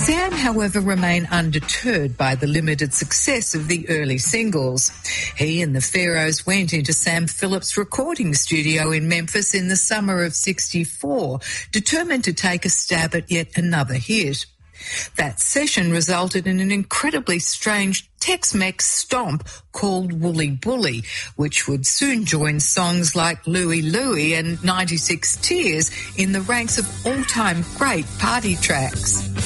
Sam, however, remained undeterred by the limited success of the early singles. He and the Pharaohs went into Sam Phillips' recording studio in Memphis in the summer of '64, determined to take a stab at yet another hit. That session resulted in an incredibly strange Tex-Mex stomp called Wooly Bully, which would soon join songs like Louie Louie and 96 Tears in the ranks of all-time great party tracks.